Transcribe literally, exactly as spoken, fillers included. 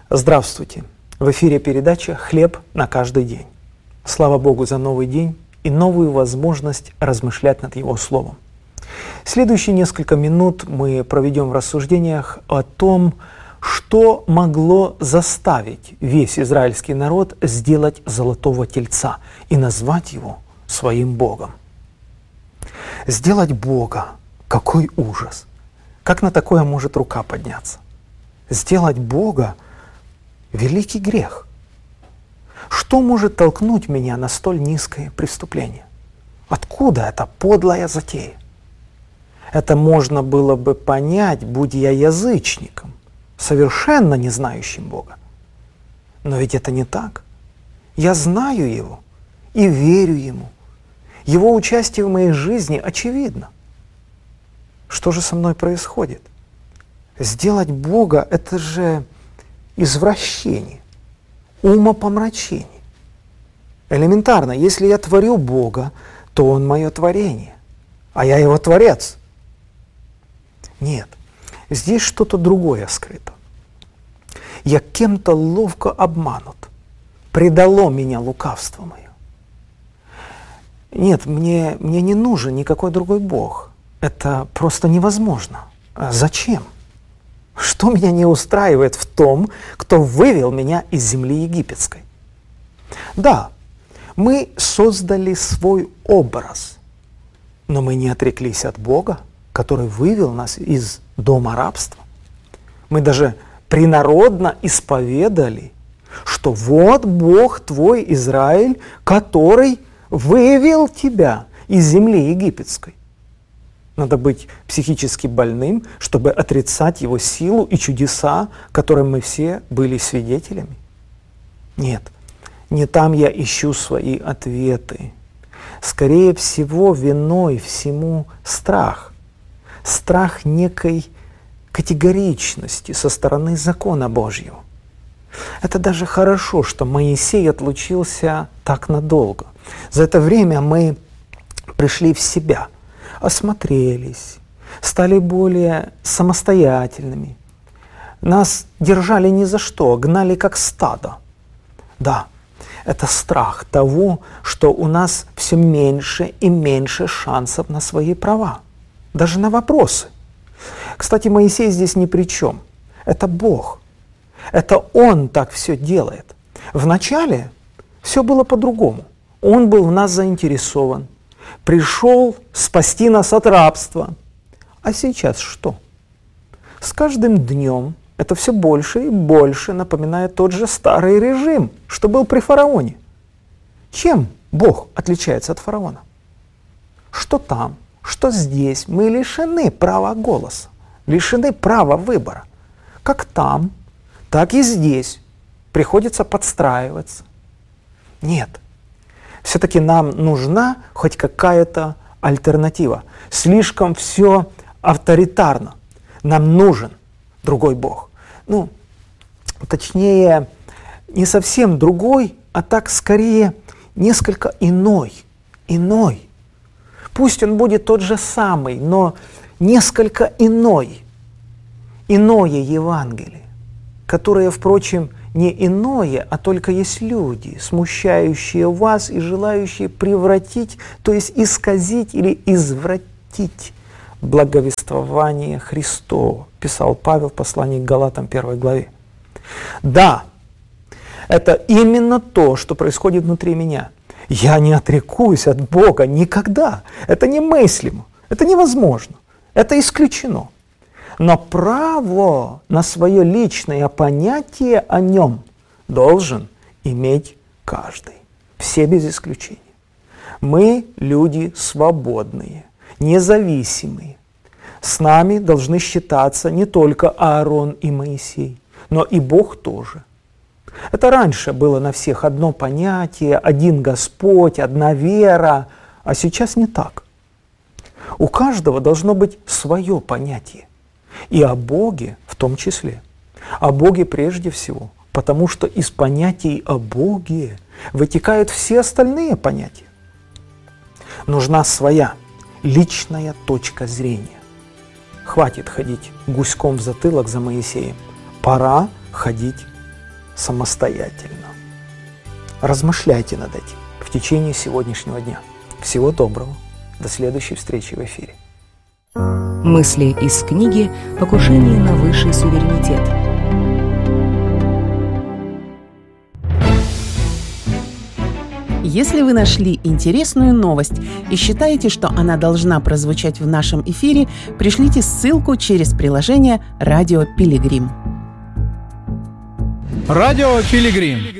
Здравствуйте! В эфире передача «Хлеб на каждый день». Слава Богу за новый день и новую возможность размышлять над Его Словом. Следующие несколько минут мы проведем в рассуждениях о том, что могло заставить весь израильский народ сделать золотого тельца и назвать его своим Богом. Сделать Бога – какой ужас! Как на такое может рука подняться? Сделать Бога – великий грех. Что может толкнуть меня на столь низкое преступление? Откуда эта подлая затея? Это можно было бы понять, будь я язычником, совершенно не знающим Бога. Но ведь это не так. Я знаю Его и верю Ему. Его участие в моей жизни очевидно. Что же со мной происходит? Сделать Бога – это же извращение, умопомрачение. Элементарно, если я творю Бога, то Он мое творение, а я Его Творец. Нет, здесь что-то другое скрыто. Я кем-то ловко обманут, предало меня лукавство мое. Нет, мне, мне не нужен никакой другой Бог. Это просто невозможно. А зачем? Что меня не устраивает в том, кто вывел меня из земли египетской? Да, мы создали свой образ, но мы не отреклись от Бога, который вывел нас из дома рабства. Мы даже принародно исповедали, что вот Бог твой Израиль, который вывел тебя из земли египетской. Надо быть психически больным, чтобы отрицать Его силу и чудеса, которым мы все были свидетелями. Нет, не там я ищу свои ответы. Скорее всего, виной всему страх. Страх некой категоричности со стороны закона Божьего. Это даже хорошо, что Моисей отлучился так надолго. За это время мы пришли в себя, осмотрелись, стали более самостоятельными. Нас держали ни за что, гнали как стадо. Да, это страх того, что у нас все меньше и меньше шансов на свои права, даже на вопросы. Кстати, Моисей здесь ни при чем. Это Бог. Это Он так все делает. Вначале все было по-другому. Он был в нас заинтересован. Пришел спасти нас от рабства. А сейчас что? С каждым днем это все больше и больше напоминает тот же старый режим, что был при фараоне. Чем Бог отличается от фараона? Что там, что здесь мы лишены права голоса, лишены права выбора. Как там, так и здесь приходится подстраиваться. Нет. Все-таки нам нужна хоть какая-то альтернатива. Слишком все авторитарно. Нам нужен другой Бог. Ну, точнее, не совсем другой, а так скорее несколько иной. Иной. Пусть он будет тот же самый, но несколько иной. Иное Евангелие, которое, впрочем, не иное, а только есть люди, смущающие вас и желающие превратить, то есть исказить или извратить благовествование Христова, писал Павел в послании к Галатам первой главе. Да, это именно то, что происходит внутри меня. Я не отрекусь от Бога никогда. Это немыслимо, это невозможно, это исключено. Но право на свое личное понятие о нем должен иметь каждый. Все без исключения. Мы люди свободные, независимые. С нами должны считаться не только Аарон и Моисей, но и Бог тоже. Это раньше было на всех одно понятие, один Господь, одна вера, а сейчас не так. У каждого должно быть свое понятие. И о Боге в том числе. О Боге прежде всего, потому что из понятий о Боге вытекают все остальные понятия. Нужна своя личная точка зрения. Хватит ходить гуськом в затылок за Моисеем. Пора ходить самостоятельно. Размышляйте над этим в течение сегодняшнего дня. Всего доброго. До следующей встречи в эфире. Мысли из книги «Покушение на высший суверенитет». Если вы нашли интересную новость и считаете, что она должна прозвучать в нашем эфире, пришлите ссылку через приложение «Радио Пилигрим». Радио Пилигрим.